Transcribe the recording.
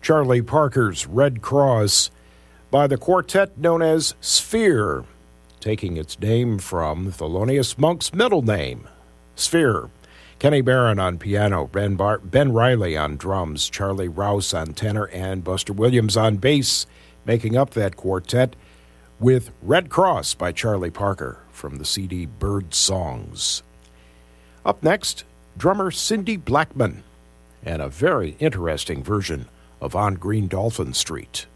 Charlie Parker's Red Cross by the quartet known as Sphere, taking its name from Thelonious Monk's middle name, Sphere. Kenny Barron on piano, Ben Riley on drums, Charlie Rouse on tenor, and Buster Williams on bass, making up that quartet with Red Cross by Charlie Parker from the CD Bird Songs. Up next, drummer Cindy Blackman and a very interesting version of On Green Dolphin Street.